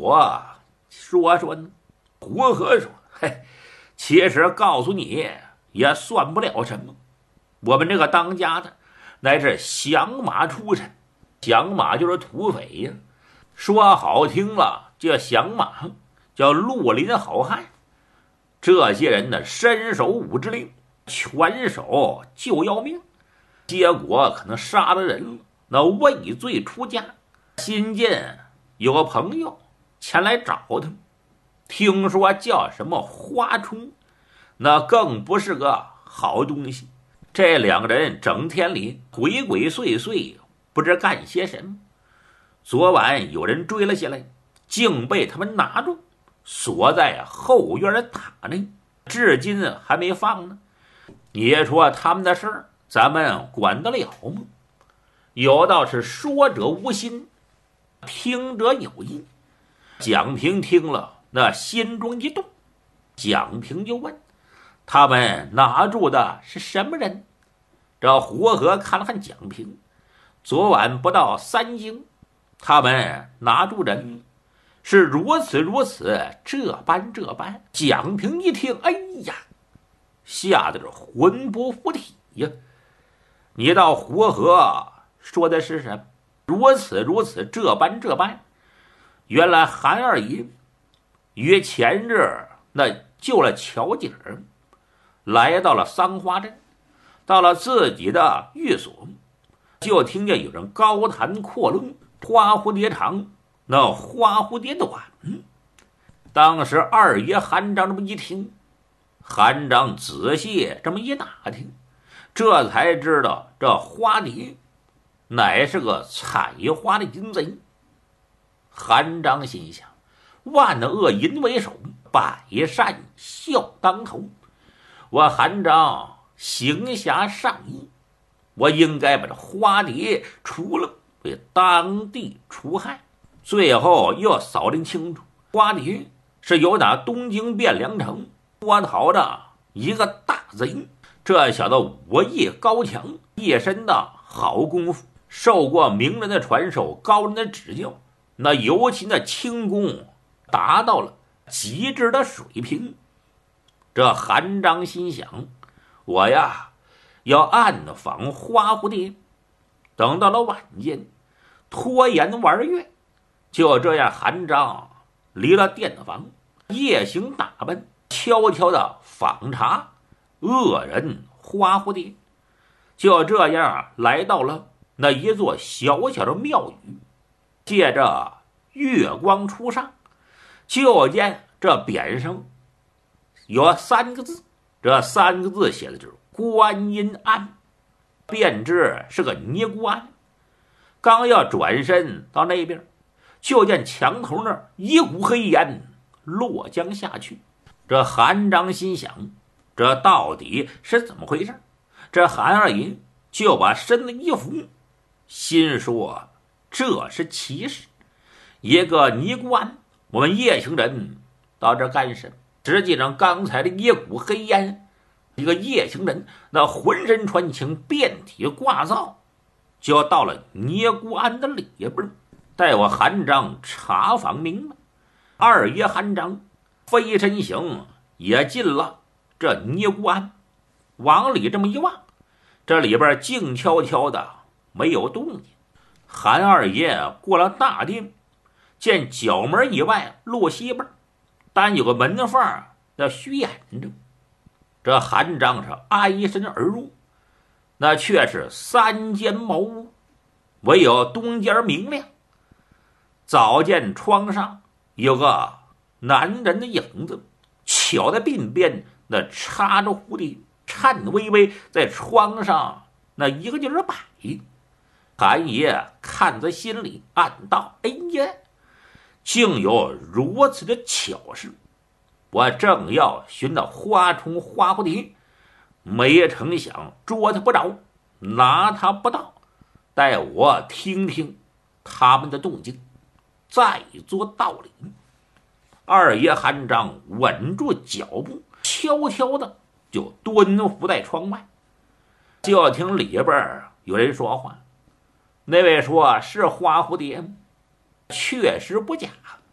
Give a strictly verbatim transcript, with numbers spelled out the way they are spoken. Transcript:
我说说呢？胡和说：“嘿，其实告诉你也算不了什么。我们这个当家的乃是响马出身，响马就是土匪呀。说好听了，这响马叫绿林好汉。这些人呢，身手武之灵，拳手就要命，结果可能杀了人了，那畏罪出家。新近有个朋友前来找他，听说叫什么花冲，那更不是个好东西。这两个人整天里鬼鬼祟祟，不知干些什么。昨晚有人追了下来，竟被他们拿住，锁在后院的塔内，至今还没放呢。你说他们的事儿，咱们管得了吗？有道是说者无心，听者有意。蒋平听了，那心中一动。蒋平就问：他们拿住的是什么人？这胡和看了看蒋平，昨晚不到三更，他们拿住人是如此如此，这般这般。蒋平一听，哎呀，吓得是魂不附体呀！你道胡和说的是什么？如此如此，这般这般。原来韩二爷约前日那救了乔姐儿，来到了桑花镇，到了自己的寓所，就听见有人高谈阔论，花蝴蝶长，那花蝴蝶短。当时二爷韩章这么一听，韩章仔细这么一打听，这才知道这花蝶乃是个采花的淫贼。韩章心想：万恶淫为首，百善孝当头。我韩章行侠仗义，我应该把这花蝶除了，为当地除害。最后又扫听清楚，花蝶是由打东京汴梁城脱逃的一个大贼。这小子武艺高强，一身的好功夫，受过名人的传授，高人的指教，那尤其那轻功达到了极致的水平。这韩章心想，我呀要暗访花蝴蝶。等到了晚间，拖延玩月，就这样韩章离了店房，夜行打扮，悄悄的访查恶人花蝴蝶。就这样来到了那一座小小的庙宇，借着月光初上，就见这匾上有三个字，这三个字写的就是观音庵，便知是个尼姑庵。刚要转身到那边，就见墙头那儿一股黑烟落将下去。这韩章心想，这到底是怎么回事？这韩二爷就把身子一扶，心说这是奇事。一个尼姑庵，我们夜行人到这干什么？实际上刚才的一股黑烟，一个夜行人那浑身穿青，遍体挂皂，就到了尼姑庵的里边，待我韩章查访明白。二爷韩章飞身行也进了这尼姑庵，往里这么一望，这里边静悄悄的，没有动静。韩二爷过了大殿，见角门以外路西边单有个门缝那虚掩着。这韩章是挨身而入，那却是三间茅屋，唯有东间明亮。早见窗上有个男人的影子，巧在鬓边那插着蝴蝶，颤巍巍在窗上那一个劲儿摆。韩爷看在心里，暗道：哎呀，竟有如此的巧事！我正要寻到花虫花蝴蝶，没成想捉他不着，拿他不到。待我听听他们的动静，再做道理。二爷韩章稳住脚步，悄悄的就蹲伏在窗外。就听里边有人说话，那位说是花蝴蝶，确实不假。